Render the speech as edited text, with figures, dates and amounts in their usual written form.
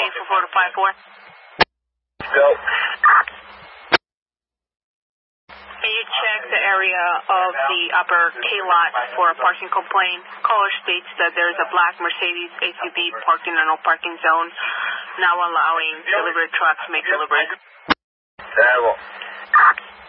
info 454. Go. Can you check the area of the upper K lot for a parking complaint? Caller states that there is a black Mercedes SUV parked in a no parking zone, now allowing delivery trucks to make deliveries. Bravo.